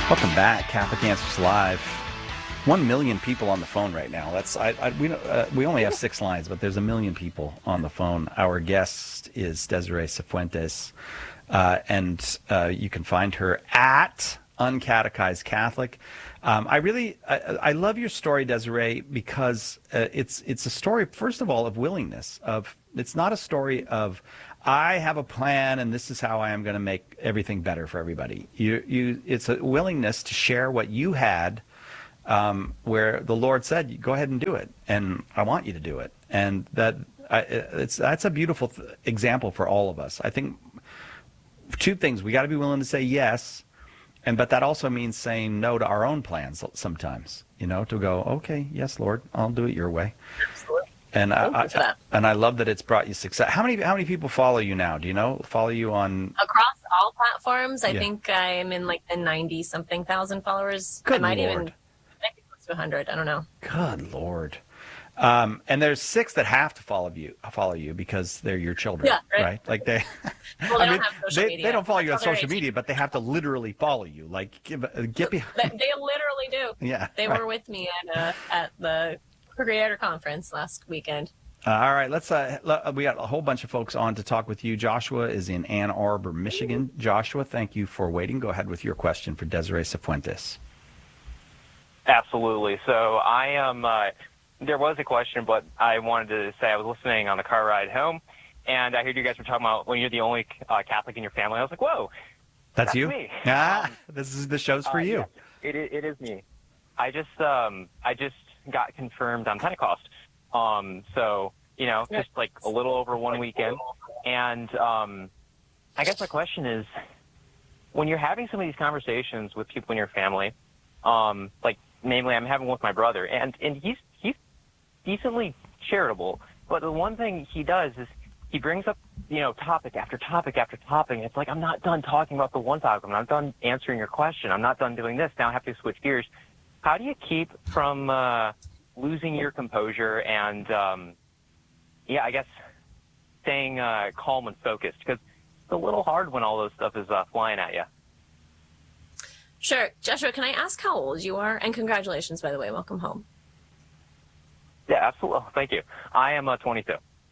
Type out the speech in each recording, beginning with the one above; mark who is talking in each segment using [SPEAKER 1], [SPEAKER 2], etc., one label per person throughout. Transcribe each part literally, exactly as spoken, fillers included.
[SPEAKER 1] Welcome back, Catholic Answers Live. One million people on the phone right now. That's I, I we uh, we only have six lines, but there's a million people on the phone. Our guest is Desiree Cifuentes, uh, and uh, you can find her at Uncatechized Catholic. Um, I really I, I love your story, Desiree, because uh, it's it's a story, first of all, of willingness. Of it's not a story of I have a plan and this is how I am going to make everything better for everybody. You you it's a willingness to share what you had. Um, where the Lord said, "Go ahead and do it," and I want you to do it, and that I, it's that's a beautiful th- example for all of us. I think two things: we got to be willing to say yes, and but that also means saying no to our own plans sometimes. You know, to go, "Okay, yes, Lord, I'll do it your way."
[SPEAKER 2] Absolutely.
[SPEAKER 1] And
[SPEAKER 2] Thank
[SPEAKER 1] I,
[SPEAKER 2] you for
[SPEAKER 1] I
[SPEAKER 2] that.
[SPEAKER 1] and I love that it's brought you success. How many how many people follow you now? Do you know? Follow you on
[SPEAKER 2] Across all platforms, I
[SPEAKER 1] Yeah.
[SPEAKER 2] think I'm in like the ninety something thousand followers.
[SPEAKER 1] Good
[SPEAKER 2] I might
[SPEAKER 1] Lord.
[SPEAKER 2] even maybe close to one hundred. I don't know.
[SPEAKER 1] Good Lord. Um, and there's six that have to follow you, follow you because they're your children,
[SPEAKER 2] Yeah, right.
[SPEAKER 1] right? Like they,
[SPEAKER 2] Well, they
[SPEAKER 1] I
[SPEAKER 2] don't
[SPEAKER 1] mean,
[SPEAKER 2] have social
[SPEAKER 1] they,
[SPEAKER 2] media.
[SPEAKER 1] they don't follow you on
[SPEAKER 2] Until they're
[SPEAKER 1] social
[SPEAKER 2] eighteen.
[SPEAKER 1] media, but they have to literally follow you. Like, give, uh, get
[SPEAKER 2] They,
[SPEAKER 1] behind.
[SPEAKER 2] they literally do.
[SPEAKER 1] Yeah.
[SPEAKER 2] They
[SPEAKER 1] right.
[SPEAKER 2] were with me at uh, at the Creator Conference last weekend.
[SPEAKER 1] Uh, all right, let's. Uh, let, we got a whole bunch of folks on to talk with you. Joshua is in Ann Arbor, Michigan. Joshua, thank you for waiting. Go ahead with your question for Desiree Cifuentes.
[SPEAKER 3] Absolutely. So I am. Uh, there was a question, but I wanted to say I was listening on the car ride home, and I heard you guys were talking about when you're the only uh, Catholic in your family. I was like, "Whoa,
[SPEAKER 1] That's,
[SPEAKER 3] that's
[SPEAKER 1] you.
[SPEAKER 3] me."
[SPEAKER 1] Ah,
[SPEAKER 3] Um,
[SPEAKER 1] this is the show's for
[SPEAKER 3] uh,
[SPEAKER 1] you.
[SPEAKER 3] yes, it, i- it is me. I just um, I just got confirmed on Pentecost. Um, so you know, just like a little over one weekend, and um, I guess my question is, when you're having some of these conversations with people in your family, um, like namely I'm having with my brother, and and he's he's decently charitable, but the one thing he does is he brings up, you know, topic after topic after topic, and it's like, I'm not done talking about the one topic. I'm not done answering your question. I'm not done doing this. Now I have to switch gears. How do you keep from uh, losing your composure and, um, yeah, I guess staying uh, calm and focused? Because it's a little hard when all those stuff is uh, flying at you.
[SPEAKER 2] Sure. Joshua, can I ask how old you are? And congratulations, by the way. Welcome home.
[SPEAKER 3] Yeah, absolutely. Thank you. I am uh, twenty-two.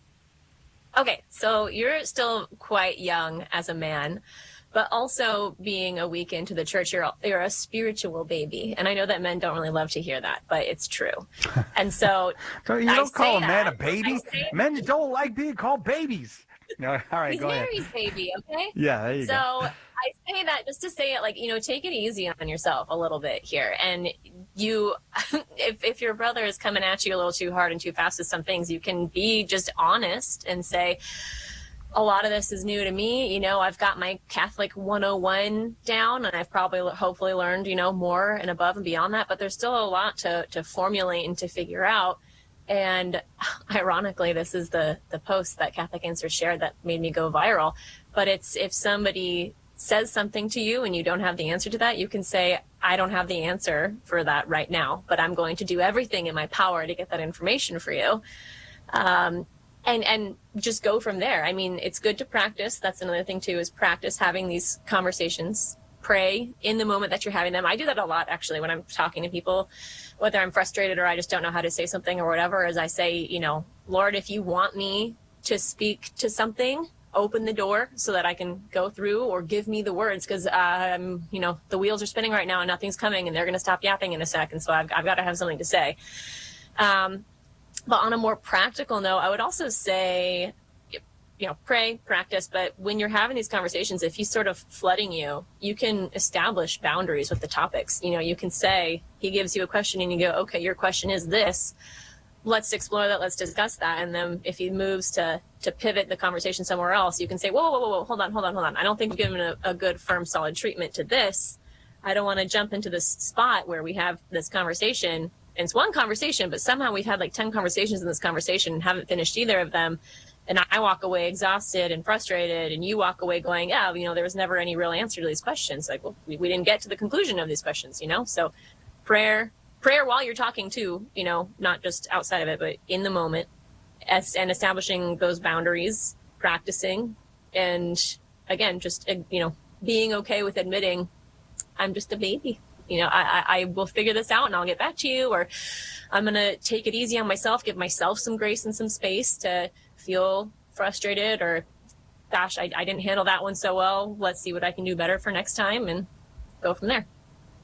[SPEAKER 2] Okay, so you're still quite young as a man, but also being a week into the church, you're you're a spiritual baby, and I know that men don't really love to hear that, but it's true. And so,
[SPEAKER 1] So you
[SPEAKER 2] I
[SPEAKER 1] don't call a
[SPEAKER 2] say
[SPEAKER 1] man a
[SPEAKER 2] that-
[SPEAKER 1] baby.
[SPEAKER 2] I say-
[SPEAKER 1] Men don't like being called babies. No, all right,
[SPEAKER 2] He's
[SPEAKER 1] go ahead.
[SPEAKER 2] Mary's baby, okay?
[SPEAKER 1] Yeah, there you
[SPEAKER 2] So
[SPEAKER 1] go.
[SPEAKER 2] I say that just to say it, like, you know, take it easy on yourself a little bit here. And you, if, if your brother is coming at you a little too hard and too fast with some things, you can be just honest and say, a lot of this is new to me. You know, I've got my Catholic one oh one down, and I've probably hopefully learned, you know, more and above and beyond that, but there's still a lot to, to formulate and to figure out. And ironically, this is the, the post that Catholic Answers shared that made me go viral. But it's if somebody says something to you and you don't have the answer to that, you can say, I don't have the answer for that right now, but I'm going to do everything in my power to get that information for you. Um, and, and just go from there. I mean, it's good to practice. That's another thing too, is practice having these conversations. Pray in the moment that you're having them. I do that a lot, actually, when I'm talking to people, whether I'm frustrated or I just don't know how to say something or whatever, as I say, you know, Lord, if you want me to speak to something, open the door so that I can go through, or give me the words, because um, you know, the wheels are spinning right now and nothing's coming, and they're going to stop yapping in a second. So I've, I've got to have something to say. Um, but on a more practical note, I would also say, you know, pray, practice, but when you're having these conversations, if he's sort of flooding you, you can establish boundaries with the topics. You know, you can say, he gives you a question and you go, okay, your question is this. Let's explore that. Let's discuss that. And then if he moves to, to pivot the conversation somewhere else, you can say, whoa, whoa, whoa, whoa, hold on, hold on, hold on. I don't think you've given a, a good, firm, solid treatment to this. I don't want to jump into this spot where we have this conversation. And it's one conversation, but somehow we've had like ten conversations in this conversation and haven't finished either of them. And I walk away exhausted and frustrated, and you walk away going, yeah, you know, there was never any real answer to these questions. Like, well, we, we didn't get to the conclusion of these questions, you know? So prayer, prayer while you're talking too, you know, not just outside of it, but in the moment, as, and establishing those boundaries, practicing, and again, just, you know, being okay with admitting I'm just a baby. You know, I, I, I will figure this out and I'll get back to you, or I'm going to take it easy on myself, give myself some grace and some space to feel frustrated, or, gosh, I, I didn't handle that one so well. Let's see what I can do better for next time and go from there.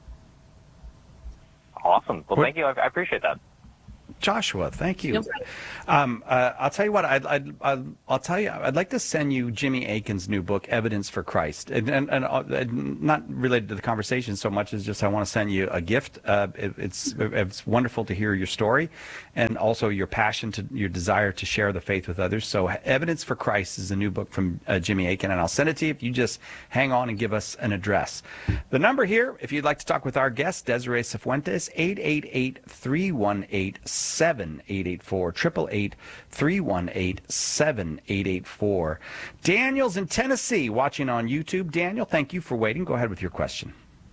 [SPEAKER 3] Awesome. Well,
[SPEAKER 1] What-
[SPEAKER 3] thank you. I, I appreciate that.
[SPEAKER 1] Joshua, thank you.
[SPEAKER 2] No problem.
[SPEAKER 1] Um, uh, I'll tell you what. I'd, I'd, I'd, I'll tell you. I'd like to send you Jimmy Akin's new book, Evidence for Christ, and, and, and, uh, and not related to the conversation so much as just I want to send you a gift. Uh, it, it's it's wonderful to hear your story, and also your passion to your desire to share the faith with others. So, Evidence for Christ is a new book from uh, Jimmy Akin, and I'll send it to you if you just hang on and give us an address. The number here, if you'd like to talk with our guest, Desiree Cifuentes, eight eight eight, three one eight, seven eight eight four, eight eight eight, three one eight, seven eight eight four. Daniel's in Tennessee watching on YouTube. Daniel, thank you for waiting. Go ahead with your question.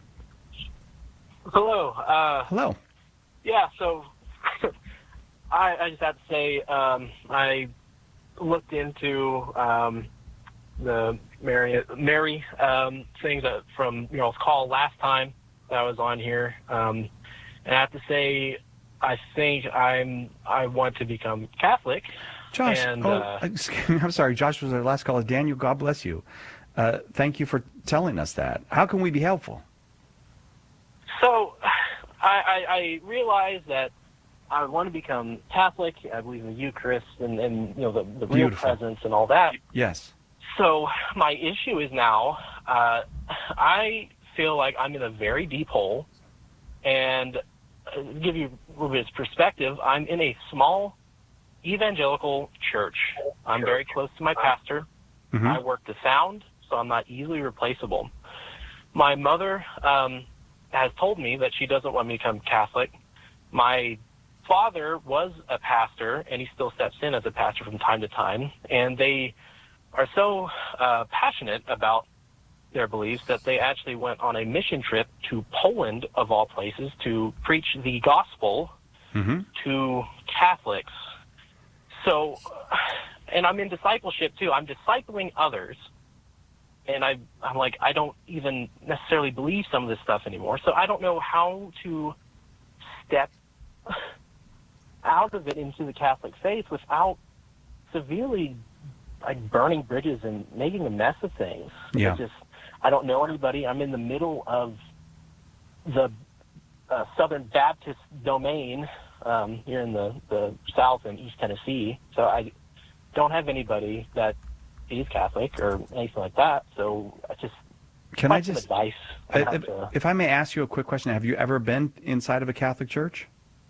[SPEAKER 4] Hello. Uh,
[SPEAKER 1] Hello.
[SPEAKER 4] yeah, so I, I just have to say um, I looked into um, the Mary, Mary um, things that from you know call last time that I was on here, um, and I have to say I think I'm I want to become Catholic.
[SPEAKER 1] Josh,
[SPEAKER 4] and,
[SPEAKER 1] oh,
[SPEAKER 4] uh,
[SPEAKER 1] excuse me, I'm sorry. Josh was our last caller. Daniel, God bless you. Uh, thank you for telling us that. How can we be helpful?
[SPEAKER 4] So I, I, I realize that I want to become Catholic. I believe in the Eucharist and, and you know the, the real
[SPEAKER 1] Beautiful.
[SPEAKER 4] presence and all that.
[SPEAKER 1] Yes.
[SPEAKER 4] So my issue is now uh, I feel like I'm in a very deep hole, and uh, to give you a little bit of perspective, I'm in a small evangelical church. I'm very close to my pastor.
[SPEAKER 1] Mhm.
[SPEAKER 4] I work the sound, so I'm not easily replaceable. My mother um, has told me that she doesn't want me to become Catholic. My father was a pastor, and he still steps in as a pastor from time to time, and they are so uh, passionate about their beliefs that they actually went on a mission trip to Poland, of all places, to preach the gospel
[SPEAKER 1] Mm-hmm.
[SPEAKER 4] to Catholics. So, and I'm in discipleship too. I'm discipling others, and I, I'm like, I don't even necessarily believe some of this stuff anymore. So I don't know how to step out of it into the Catholic faith without severely like burning bridges and making a mess of things.
[SPEAKER 1] Yeah.
[SPEAKER 4] It's just, I don't know anybody. I'm in the middle of the uh, Southern Baptist domain um, here in the, the South and East Tennessee. So I don't have anybody that is Catholic or anything like that. So I just
[SPEAKER 1] Can
[SPEAKER 4] want
[SPEAKER 1] I
[SPEAKER 4] some
[SPEAKER 1] just,
[SPEAKER 4] advice on how
[SPEAKER 1] if,
[SPEAKER 4] to-
[SPEAKER 1] if I may ask you a quick question, have you ever been inside of a Catholic church?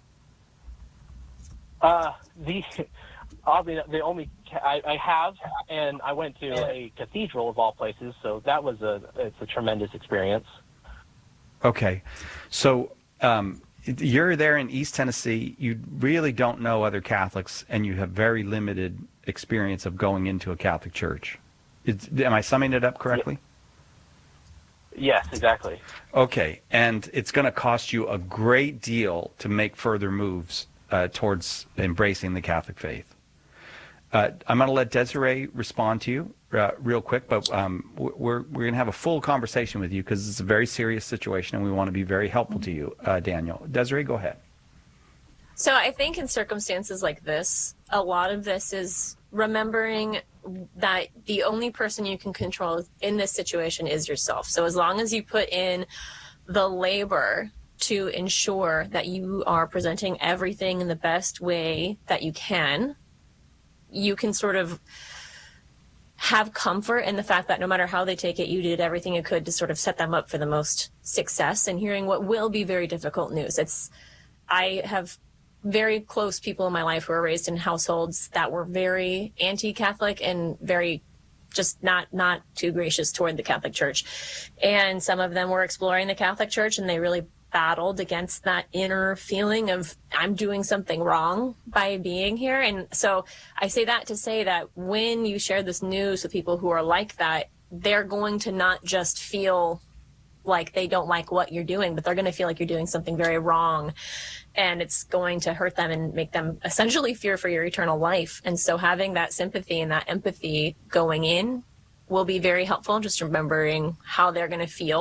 [SPEAKER 4] Uh, the I'll be the only I, I have, and I went to a cathedral of all places, so that was a it's a tremendous experience.
[SPEAKER 1] Okay. So um, you're there in East Tennessee. You really don't know other Catholics, and you have very limited experience of going into a Catholic church. It's, am I summing it up correctly?
[SPEAKER 4] Yes, exactly.
[SPEAKER 1] Okay. And it's going to cost you a great deal to make further moves uh, towards embracing the Catholic faith. Uh, I'm going to let Desiree respond to you uh, real quick, but um, we're, we're going to have a full conversation with you because it's a very serious situation and we want to be very helpful to you, uh, Daniel. Desiree, go ahead.
[SPEAKER 2] So I think in circumstances like this, a lot of this is remembering that the only person you can control in this situation is yourself. So as long as you put in the labor to ensure that you are presenting everything in the best way that you can, you can sort of have comfort in the fact that no matter how they take it, you did everything you could to sort of set them up for the most success and hearing what will be very difficult news. It's, I have very close people in my life who were raised in households that were very anti-Catholic and very just not not too gracious toward the Catholic Church. And some of them were exploring the Catholic Church and they really battled against that inner feeling of I'm doing something wrong by being here. And so I say that to say that when you share this news with people who are like that, they're going to not just feel like they don't like what you're doing, but they're going to feel like you're doing something very wrong. And it's going to hurt them and make them essentially fear for your eternal life. And so having that sympathy and that empathy going in will be very helpful, just remembering how they're going to feel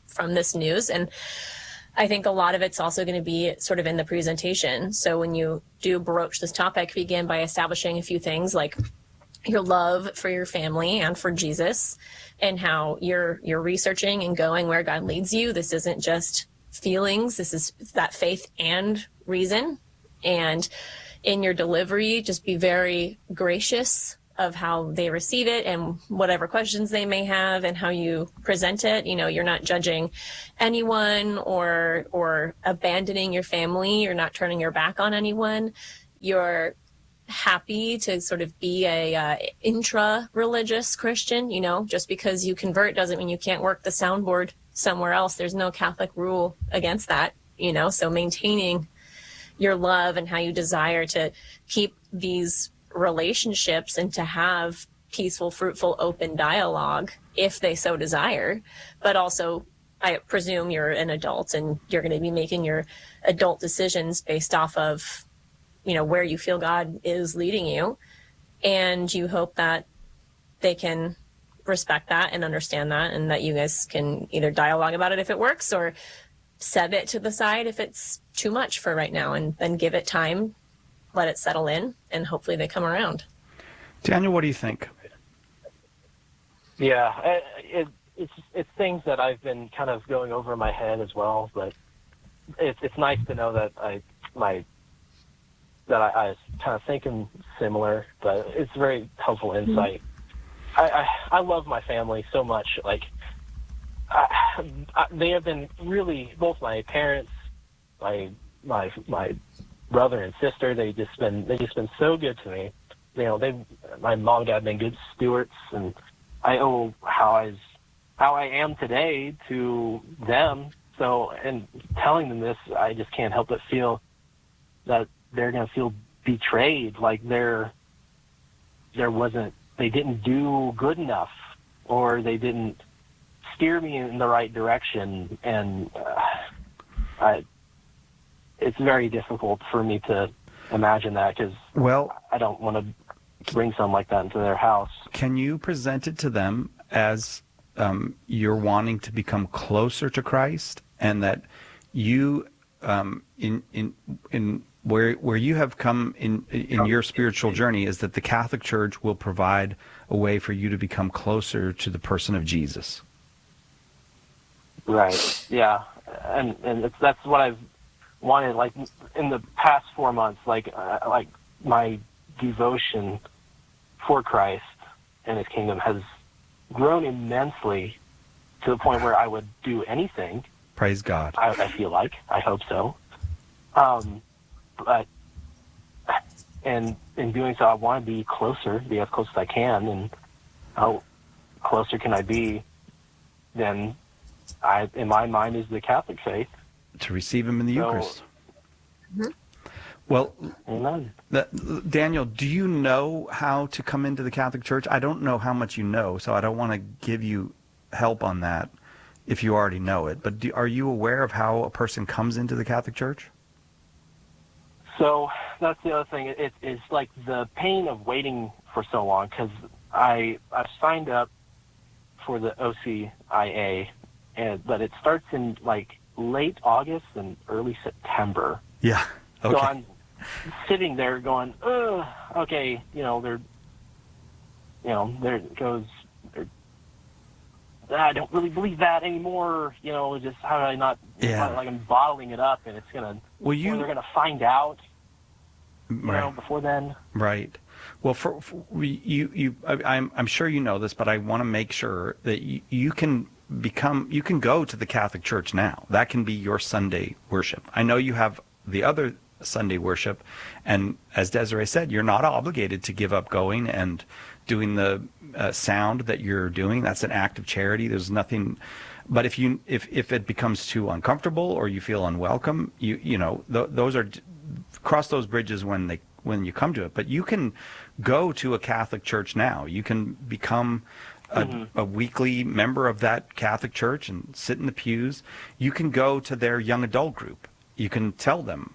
[SPEAKER 2] from this news. And I think a lot of it's also going to be sort of in the presentation. So when you do broach this topic, begin by establishing a few things like your love for your family and for Jesus, and how you're you're researching and going where God leads you. This isn't just feelings. This is that faith and reason. And in your delivery, just be very gracious of how they receive it and whatever questions they may have and how you present it. You know, you're not judging anyone or or abandoning your family. You're not turning your back on anyone. You're happy to sort of be a uh, intra-religious Christian. You know, just because you convert doesn't mean you can't work the soundboard somewhere else. There's no Catholic rule against that, you know, so maintaining your love and how you desire to keep these relationships and to have peaceful, fruitful, open dialogue if they so desire. But also, I presume you're an adult and you're going to be making your adult decisions based off of, you know, where you feel God is leading you. And you hope that they can respect that and understand that, and that you guys can either dialogue about it if it works or set it to the side if it's too much for right now, and then give it time, let it settle in, and hopefully they come around.
[SPEAKER 1] Daniel, what do you think?
[SPEAKER 4] Yeah, it, it, it's it's things that I've been kind of going over in my head as well, but it's it's nice to know that I my that I, I was kind of thinking similar, but it's very helpful insight. Mm-hmm. I, I I love my family so much. Like, I, I, they have been really, both my parents, my my my brother and sister. They just been they just been so good to me. You know, they my mom and dad have been good stewards, and I owe how I how I am today to them. So, and telling them this, I just can't help but feel that they're gonna feel betrayed. Like they're there wasn't. They didn't do good enough, or they didn't steer me in the right direction, and uh, I, it's very difficult for me to imagine that, because
[SPEAKER 1] well,
[SPEAKER 4] I don't want to bring something like that into their house.
[SPEAKER 1] Can you present it to them as um, you're wanting to become closer to Christ, and that you, um, in in in where where you have come in in your spiritual journey, is that the Catholic Church will provide a way for you to become closer to the person of Jesus?
[SPEAKER 4] Right. Yeah. And and it's, that's what I've wanted. Like in the past four months, like uh, like my devotion for Christ and His kingdom has grown immensely to the point where I would do anything.
[SPEAKER 1] Praise God.
[SPEAKER 4] I, I feel like. I hope so. Um, but and in doing so, I want to be closer, be as close as I can. And how closer can I be than I, in my mind, is the Catholic faith.
[SPEAKER 1] To receive Him in the
[SPEAKER 4] so,
[SPEAKER 1] Eucharist.
[SPEAKER 2] Mm-hmm.
[SPEAKER 1] Well,
[SPEAKER 4] Amen.
[SPEAKER 1] That, Daniel, do you know how to come into the Catholic Church? I don't know how much you know, so I don't want to give you help on that if you already know it. But do, are you aware of how a person comes into the Catholic Church?
[SPEAKER 4] So that's the other thing. It, it, it's like the pain of waiting for so long, because I I've signed up for the O C I A, and but it starts in like late August and early September.
[SPEAKER 1] Yeah. Okay.
[SPEAKER 4] So I'm sitting there going, ugh, okay, you know, there, you know, there it goes. There, I don't really believe that anymore. You know, just how do I not?
[SPEAKER 1] Yeah.
[SPEAKER 4] Like I'm bottling it up, and it's gonna.
[SPEAKER 1] Well, you.
[SPEAKER 4] They're gonna find out. You
[SPEAKER 1] right.
[SPEAKER 4] know, before then.
[SPEAKER 1] Right. Well, for, for you, you, I, I'm, I'm sure you know this, but I want to make sure that you, you can become, you can go to the Catholic Church now. That can be your Sunday worship. I know you have the other Sunday worship, and as Desiree said, you're not obligated to give up going and doing the uh, sound that you're doing. That's an act of charity. There's nothing. But if you, if if it becomes too uncomfortable or you feel unwelcome, you you know th- those are cross those bridges when they when you come to it. But you can go to a Catholic church now. You can become a, mm-hmm. a weekly member of that Catholic church and sit in the pews. You can go to their young adult group. You can tell them,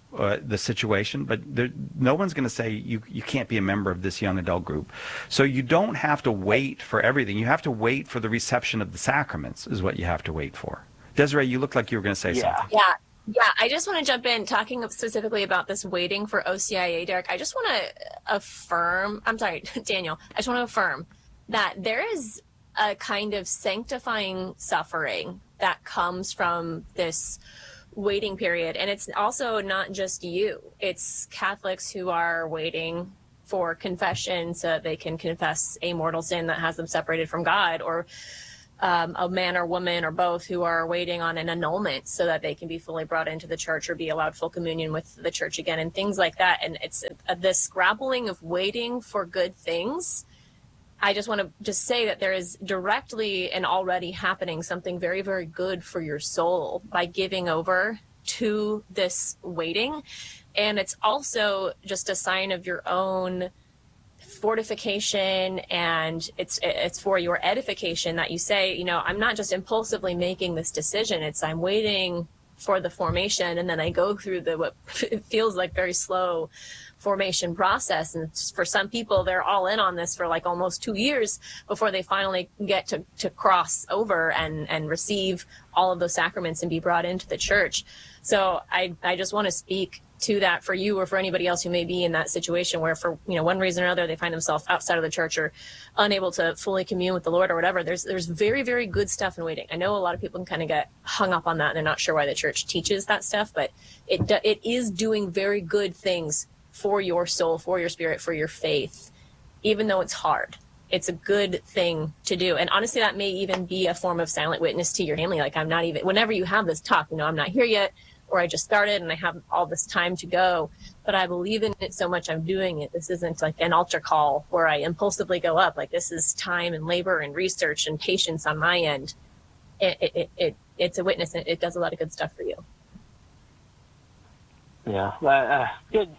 [SPEAKER 1] uh, the situation, but there, no one's going to say you you can't be a member of this young adult group. So you don't have to wait for everything. You have to wait for the reception of the sacraments is what you have to wait for. Desiree, you look like you were going to say
[SPEAKER 3] Yeah.
[SPEAKER 1] something.
[SPEAKER 2] Yeah. Yeah, I just want to jump in talking specifically about this waiting for O C I A, Derek. I just want to affirm, I'm sorry, Daniel, I just want to affirm that there is a kind of sanctifying suffering that comes from this waiting period. And it's also not just you, it's Catholics who are waiting for confession so that they can confess a mortal sin that has them separated from God, or Um, a man or woman or both who are waiting on an annulment so that they can be fully brought into the church or be allowed full communion with the church again, and things like that. And it's uh, this grappling of waiting for good things. I just want to just say that there is directly and already happening something very, very good for your soul by giving over to this waiting. And it's also just a sign of your own fortification, and it's it's for your edification that you say, you know, I'm not just impulsively making this decision, it's I'm waiting for the formation, and then I go through the what feels like very slow formation process. And for some people, they're all in on this for like almost two years before they finally get to, to cross over and, and receive all of those sacraments and be brought into the church. So I, I just want to speak to that for you or for anybody else who may be in that situation where for, you know, one reason or another, they find themselves outside of the church or unable to fully commune with the Lord or whatever. There's, there's very, very good stuff in waiting. I know a lot of people can kind of get hung up on that and they're not sure why the church teaches that stuff, but it, it is doing very good things for your soul, for your spirit, for your faith, even though it's hard. It's a good thing to do. And honestly, that may even be a form of silent witness to your family. Like, I'm not even, whenever you have this talk, you know, I'm not here yet, or I just started and I have all this time to go, but I believe in it so much I'm doing it. This isn't like an altar call where I impulsively go up. Like, this is time and labor and research and patience on my end. It, it, it, it it's a witness, and it does a lot of good stuff for you.
[SPEAKER 4] Yeah, uh, good.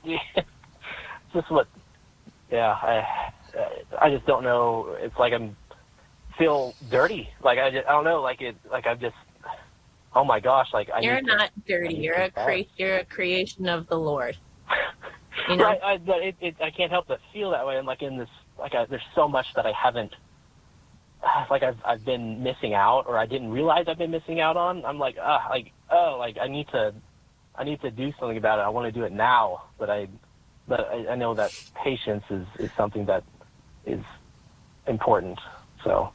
[SPEAKER 4] Just what? Yeah, I, I just don't know. It's like I'm feel dirty. Like I, just, I don't know. Like it. Like I'm just. Oh my gosh! Like I.
[SPEAKER 2] You're not
[SPEAKER 4] to,
[SPEAKER 2] dirty. You're a cre- You're a creation of the Lord. You know?
[SPEAKER 4] Right. I, but it, it, I can't help but feel that way. And like in this, like I, there's so much that I haven't. Like I've I've been missing out, or I didn't realize I've been missing out on. I'm like, ah, uh, like oh, like I need to. I need to do something about it. I want to do it now, but I, but I, I know that patience is, is something that is important. So,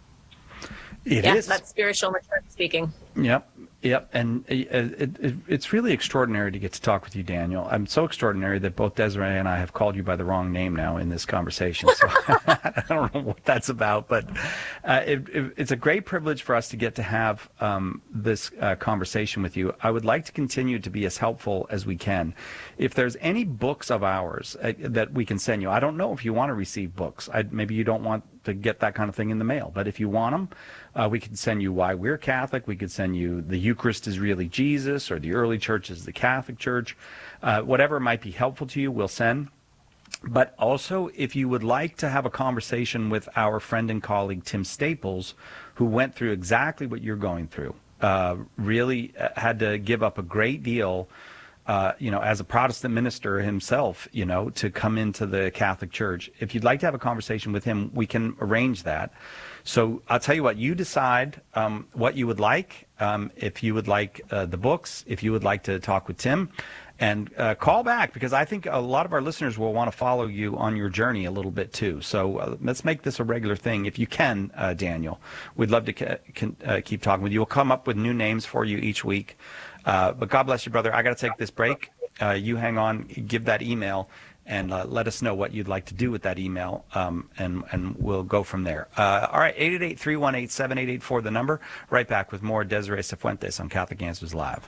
[SPEAKER 1] it
[SPEAKER 2] yeah,
[SPEAKER 1] is.
[SPEAKER 2] That's spiritual maturity speaking.
[SPEAKER 1] Yep, yep, and it, it, it, it's really extraordinary to get to talk with you, Daniel. I'm so extraordinary that both Desiree and I have called you by the wrong name now in this conversation. So I don't know what that's about, but uh, it, it, it's a great privilege for us to get to have um, this uh, conversation with you. I would like to continue to be as helpful as we can. If there's any books of ours uh, that we can send you, I don't know if you want to receive books. I, maybe you don't want to get that kind of thing in the mail, but if you want them, uh, we can send you Why We're Catholic. We could send you The Eucharist is Really Jesus, or The Early Church is the Catholic Church. Uh, whatever might be helpful to you, we'll send. But also, if you would like to have a conversation with our friend and colleague Tim Staples, who went through exactly what you're going through, uh, really had to give up a great deal, uh, you know, as a Protestant minister himself, you know, to come into the Catholic Church. If you'd like to have a conversation with him, we can arrange that. So I'll tell you what, you decide um, what you would like, um, if you would like uh, the books, if you would like to talk with Tim, and uh, call back, because I think a lot of our listeners will want to follow you on your journey a little bit too. So uh, let's make this a regular thing. If you can, uh, Daniel, we'd love to ca- can, uh, keep talking with you. We'll come up with new names for you each week. Uh, but God bless you, brother. I got to take this break. Uh, you hang on, give that email, and uh, let us know what you'd like to do with that email, um, and, and we'll go from there. Uh, all right, eight eight eight, three one eight, seven eight eight four, the number. Right back with more Desiree Cifuentes on Catholic Answers Live.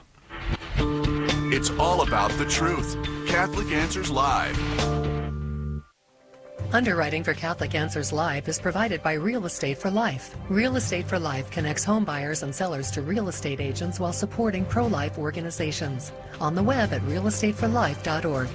[SPEAKER 5] It's all about the truth. Catholic Answers Live.
[SPEAKER 6] Underwriting for Catholic Answers Live is provided by Real Estate for Life. Real Estate for Life connects home buyers and sellers to real estate agents while supporting pro-life organizations. On the web at real estate for life dot org.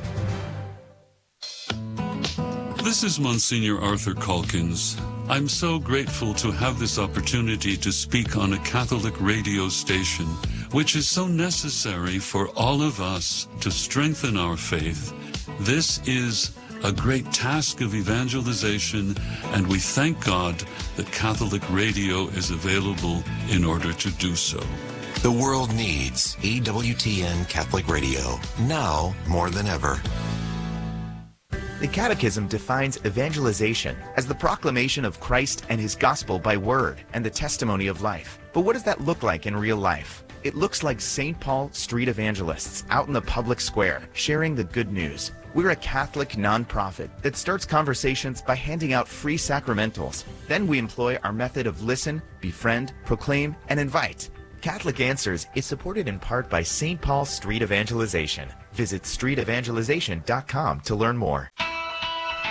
[SPEAKER 7] This is Monsignor Arthur Calkins. I'm so grateful to have this opportunity to speak on a Catholic radio station which is so necessary for all of us to strengthen our faith. This is a great task of evangelization, and we thank God that Catholic radio is available in order to do so.
[SPEAKER 8] The world needs E W T N Catholic Radio, now more than ever.
[SPEAKER 9] The Catechism defines evangelization as the proclamation of Christ and His gospel by word and the testimony of life. But what does that look like in real life? It looks like Saint Paul street evangelists out in the public square sharing the good news. We're a Catholic nonprofit that starts conversations by handing out free sacramentals. Then we employ our method of listen, befriend, proclaim, and invite. Catholic Answers is supported in part by Saint Paul Street Evangelization. Visit street evangelization dot com to learn more.